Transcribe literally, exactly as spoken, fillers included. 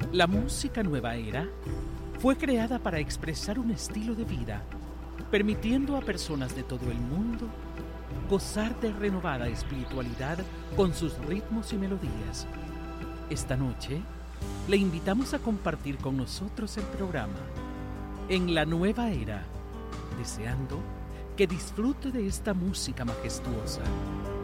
La música Nueva Era fue creada para expresar un estilo de vida, permitiendo a personas de todo el mundo gozar de renovada espiritualidad con sus ritmos y melodías. Esta noche, le invitamos a compartir con nosotros el programa En la Nueva Era, deseando que disfrute de esta música majestuosa.